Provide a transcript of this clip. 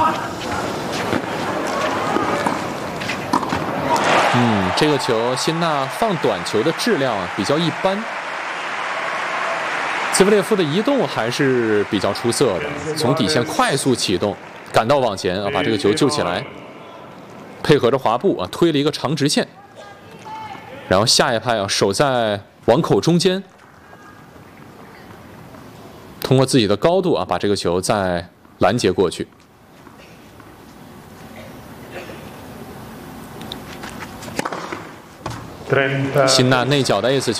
这个球辛纳放短球的质量比较一般，兹维列夫的移动还是比较出色的，从底线快速启动，赶到网前把这个球救起来，配合着滑步推了一个长直线，然后下一拍守在网口中间，通过自己的高度把这个球再拦截过去。辛纳内角的 ace 球。